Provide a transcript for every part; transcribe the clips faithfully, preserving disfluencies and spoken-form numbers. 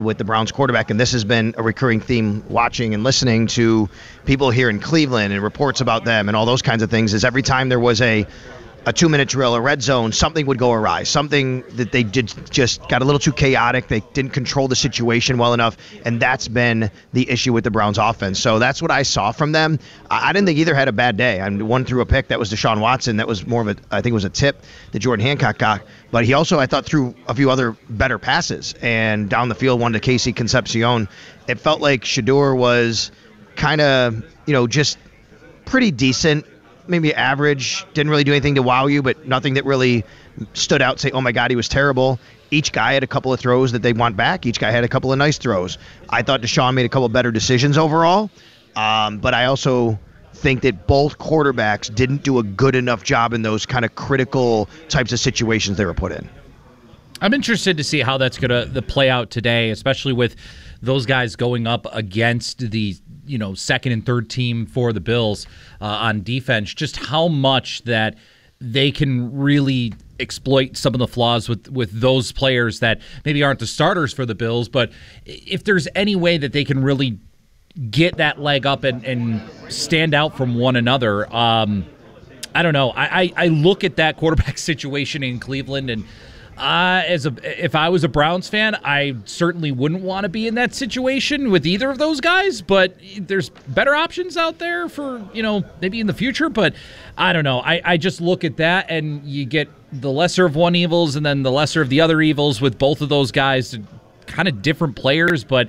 with the Browns quarterback, and this has been a recurring theme watching and listening to people here in Cleveland and reports about them and all those kinds of things, is every time there was a a two-minute drill, a red zone, something would go awry. Something that they did just got a little too chaotic. They didn't control the situation well enough, and that's been the issue with the Browns offense. So that's what I saw from them. I didn't think either had a bad day. I mean, one threw a pick. That was Deshaun Watson. That was more of a, I think it was a tip that Jordan Hancock got. But he also, I thought, threw a few other better passes. And down the field, one to Casey Concepcion. It felt like Shedeur was kind of, you know, just pretty decent. Maybe average, didn't really do anything to wow you, but nothing that really stood out, say, oh my God, he was terrible. Each guy had a couple of throws that they want back. Each guy had a couple of nice throws. I thought Deshaun made a couple of better decisions overall, um, but I also think that both quarterbacks didn't do a good enough job in those kind of critical types of situations they were put in. I'm interested to see how that's going to play out today, especially with those guys going up against the you know second and third team for the Bills uh, on defense. Just how much that they can really exploit some of the flaws with with those players that maybe aren't the starters for the Bills, but if there's any way that they can really get that leg up and, and stand out from one another. Um, I don't know. I, I, I look at that quarterback situation in Cleveland, and Uh, as a, if I was a Browns fan, I certainly wouldn't want to be in that situation with either of those guys, but there's better options out there for, you know, maybe in the future, but I don't know. I, I just look at that, and you get the lesser of one evils and then the lesser of the other evils with both of those guys, kind of different players, but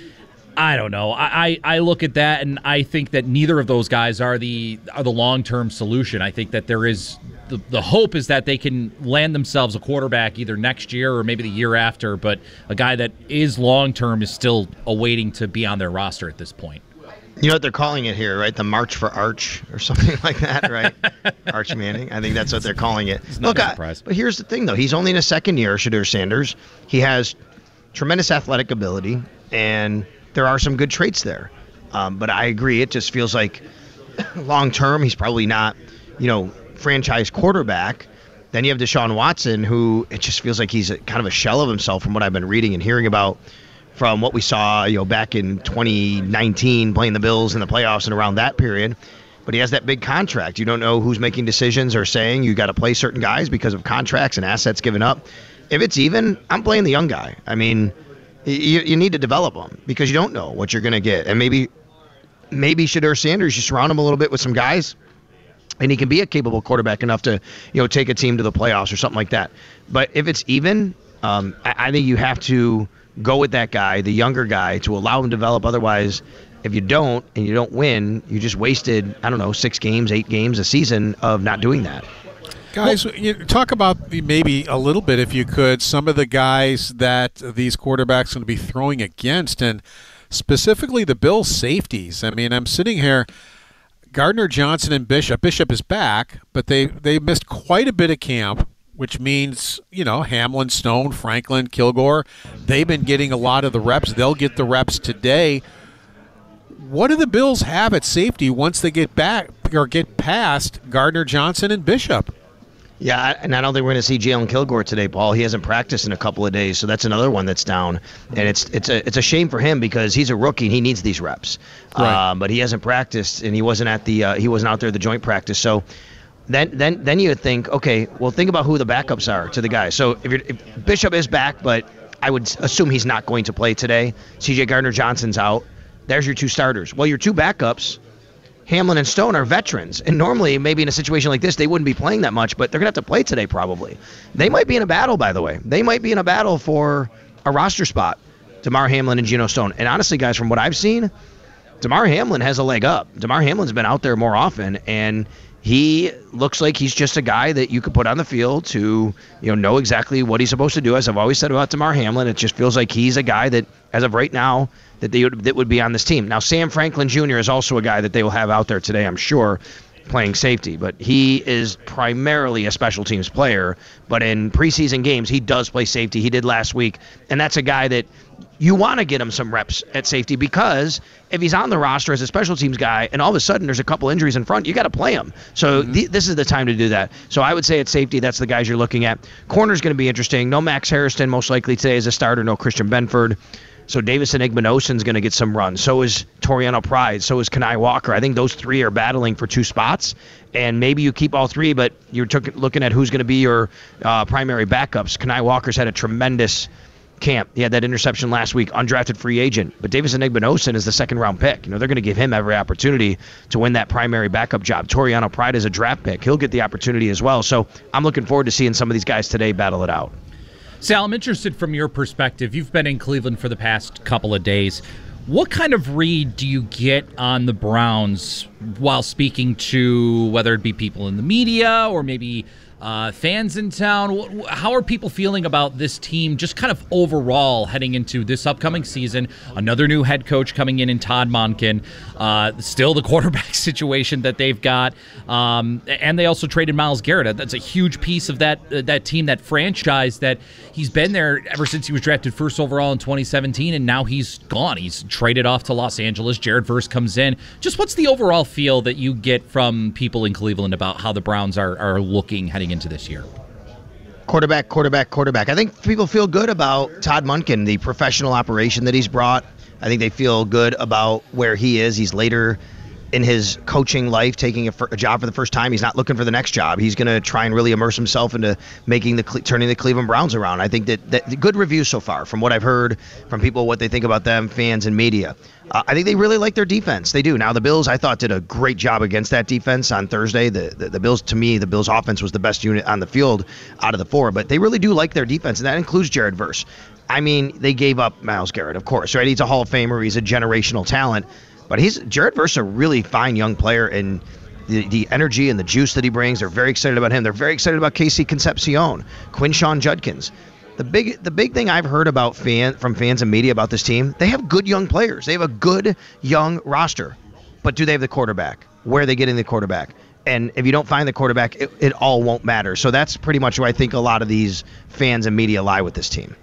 I don't know. I, I, I look at that, and I think that neither of those guys are the are the long-term solution. I think that there is the, the hope is that they can land themselves a quarterback either next year or maybe the year after, but a guy that is long-term is still awaiting to be on their roster at this point. You know what they're calling it here, right? The March for Arch or something like that, right? Arch Manning. I think that's what they're calling it. It's not Look, a surprise. I, but here's the thing, though. He's only in his second year, Shedeur Sanders. He has tremendous athletic ability, and there are some good traits there. Um, but I agree. It just feels like long-term, he's probably not, you know, franchise quarterback. Then you have Deshaun Watson, who it just feels like he's a, kind of a shell of himself from what I've been reading and hearing about from what we saw, you know, back in twenty nineteen playing the Bills in the playoffs and around that period. But he has that big contract. You don't know who's making decisions or saying you got to play certain guys because of contracts and assets given up. If it's even, I'm playing the young guy. I mean, you, you need to develop them because you don't know what you're going to get. And maybe maybe Shedeur Sanders, you surround him a little bit with some guys, and he can be a capable quarterback enough to, you know, take a team to the playoffs or something like that. But if it's even, um, I, I think you have to go with that guy, the younger guy, to allow him to develop. Otherwise, if you don't and you don't win, you just wasted, I don't know, six games, eight games a season of not doing that. Guys, you talk about maybe a little bit, if you could, some of the guys that these quarterbacks are going to be throwing against, and specifically the Bills' safeties. I mean, I'm sitting here, Gardner Johnson and Bishop. Bishop is back, but they, they missed quite a bit of camp, which means, you know, Hamlin, Stone, Franklin, Kilgore, they've been getting a lot of the reps. They'll get the reps today. What do the Bills have at safety once they get back or get past Gardner Johnson and Bishop? Yeah, and I don't think we're going to see Jalen Kilgore today, Paul. He hasn't practiced in a couple of days, so that's another one that's down. And it's it's a it's a shame for him because he's a rookie and he needs these reps. Right. Um, but he hasn't practiced, and he wasn't at the uh, he wasn't out there at the joint practice. So then then then you would think, okay, well, think about who the backups are to the guys. So if, you're, if Bishop is back, but I would assume he's not going to play today. C J Gardner Johnson's out. There's your two starters. Well, your two backups, Hamlin and Stone, are veterans. And normally, maybe in a situation like this, they wouldn't be playing that much, but they're going to have to play today probably. They might be in a battle, by the way. They might be in a battle for a roster spot, Damar Hamlin and Geno Stone. And honestly, guys, from what I've seen, Damar Hamlin has a leg up. Damar Hamlin's been out there more often, and he looks like he's just a guy that you could put on the field to, you know, know exactly what he's supposed to do. As I've always said about Damar Hamlin, it just feels like he's a guy that, as of right now, that they would, that would be on this team. Now, Sam Franklin Junior is also a guy that they will have out there today, I'm sure, playing safety. But he is primarily a special teams player. But in preseason games, he does play safety. He did last week. And that's a guy that you want to get him some reps at safety because if he's on the roster as a special teams guy and all of a sudden there's a couple injuries in front, you got to play him. So mm-hmm. th- this is the time to do that. So I would say at safety, that's the guys you're looking at. Corner's going to be interesting. No Max Harrison most likely today as a starter. No Christian Benford. So Davison Igbinosun's going to get some runs. So is Toriano Pride. So is Kenai Walker. I think those three are battling for two spots. And maybe you keep all three, but you're t- looking at who's going to be your uh, primary backups. Kenai Walker's had a tremendous camp. He had that interception last week, undrafted free agent. But Davison Igbinosun is the second round pick. You know, they're going to give him every opportunity to win that primary backup job. Toriano Pride is a draft pick. He'll get the opportunity as well. So I'm looking forward to seeing some of these guys today battle it out. Sal, I'm interested from your perspective. You've been in Cleveland for the past couple of days. What kind of read do you get on the Browns while speaking to whether it be people in the media or maybe uh, fans in town? How are people feeling about this team just kind of overall heading into this upcoming season? Another new head coach coming in in Todd Monken. Uh, still the quarterback situation that they've got. Um, and they also traded Myles Garrett. That's a huge piece of that uh, that team, that franchise that he's been there ever since he was drafted first overall in twenty seventeen, and now he's gone. He's traded off to Los Angeles. Jared Verse comes in. Just what's the overall feel that you get from people in Cleveland about how the Browns are, are looking heading into this year? Quarterback, quarterback, quarterback. I think people feel good about Todd Monken, the professional operation that he's brought. I think they feel good about where he is. He's later in his coaching life, taking a, a job for the first time. He's not looking for the next job. He's going to try and really immerse himself into making the turning the Cleveland Browns around. I think that, that good reviews so far from what I've heard from people, what they think about them, fans and media. Uh, I think they really like their defense. They do. Now, the Bills, I thought, did a great job against that defense on Thursday. The, the, the Bills, to me, the Bills' offense was the best unit on the field out of the four. But they really do like their defense, and that includes Jared Verse. I mean, they gave up Myles Garrett, of course, right? He's a Hall of Famer. He's a generational talent. But he's Jared Verse, a really fine young player, and the, the energy and the juice that he brings, they're very excited about him. They're very excited about Casey Concepcion, Quinshawn Judkins. The big the big thing I've heard about fan from fans and media about this team, they have good young players. They have a good young roster. But do they have the quarterback? Where are they getting the quarterback? And if you don't find the quarterback, it, it all won't matter. So that's pretty much where I think a lot of these fans and media lie with this team.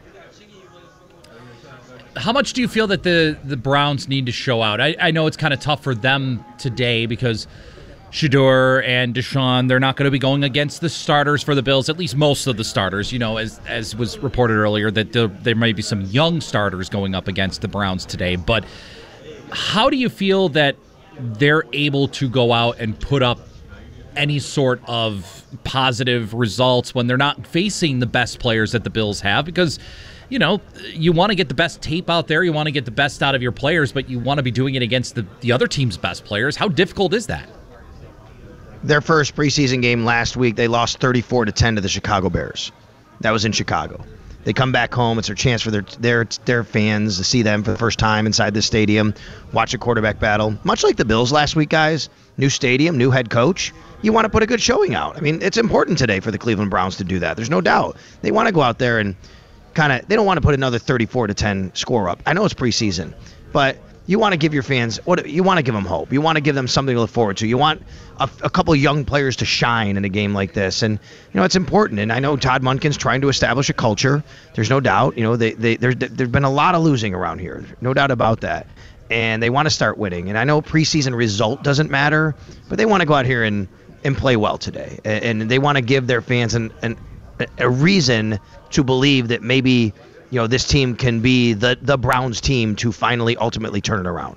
How much do you feel that the, the Browns need to show out? I, I know it's kind of tough for them today because Shedeur and Deshaun, they're not going to be going against the starters for the Bills, at least most of the starters. You know, as as was reported earlier, that there, there may be some young starters going up against the Browns today. But how do you feel that they're able to go out and put up any sort of positive results when they're not facing the best players that the Bills have? Because you know, you want to get the best tape out there. You want to get the best out of your players, but you want to be doing it against the, the other team's best players. How difficult is that? Their first preseason game last week, they lost thirty-four to ten to the Chicago Bears. That was in Chicago. They come back home. It's their chance for their their their fans to see them for the first time inside the stadium, watch a quarterback battle. Much like the Bills last week, guys. New stadium, new head coach. You want to put a good showing out. I mean, it's important today for the Cleveland Browns to do that. There's no doubt. They want to go out there and kind of, they don't want to put another thirty-four to ten score up. I know it's preseason, but you want to give your fans, what you want to give them hope. You want to give them something to look forward to. You want a, a couple of young players to shine in a game like this, and you know it's important. And I know Todd Monken's trying to establish a culture. There's no doubt. You know, they they there's there's been a lot of losing around here, no doubt about that. And they want to start winning. And I know preseason result doesn't matter, but they want to go out here and and play well today. And, and they want to give their fans an an a reason to believe that maybe, you know, this team can be the, the Browns team to finally ultimately turn it around.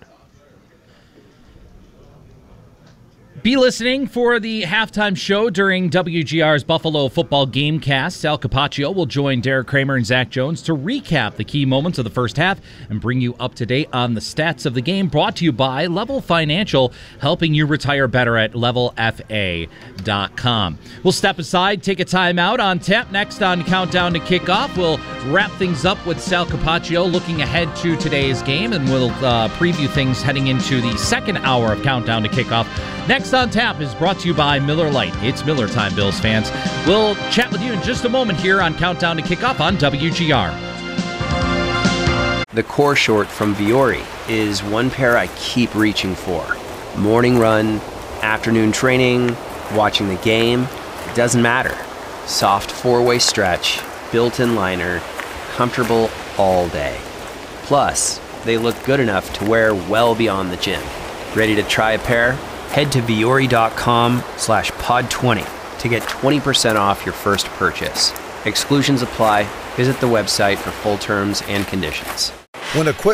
Be listening for the halftime show during W G R's Buffalo Football Gamecast. Sal Capaccio will join Derek Kramer and Zach Jones to recap the key moments of the first half and bring you up to date on the stats of the game. Brought to you by Level Financial, helping you retire better at level f a dot com. We'll step aside, take a timeout. On tap next on Countdown to Kickoff. We'll wrap things up with Sal Capaccio looking ahead to today's game, and we'll uh, preview things heading into the second hour of Countdown to Kickoff. Next on Tap is brought to you by Miller Lite. It's Miller time, Bills fans. We'll chat with you in just a moment here on Countdown to Kickoff on W G R. The core short from Vuori is one pair I keep reaching for. Morning run, afternoon training, watching the game, it doesn't matter. Soft four-way stretch, built-in liner, comfortable all day. Plus, they look good enough to wear well beyond the gym. Ready to try a pair? Head to Vuori.com slash pod 20 to get twenty percent off your first purchase. Exclusions apply. Visit the website for full terms and conditions. When equipment